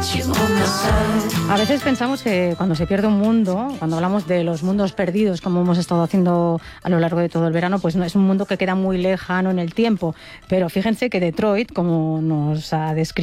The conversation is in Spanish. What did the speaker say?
A veces pensamos que cuando se pierde un mundo, cuando hablamos de los mundos perdidos, como hemos estado haciendo a lo largo de todo el verano, pues no es un mundo que queda muy lejano en el tiempo. Pero fíjense que Detroit, como nos ha descrito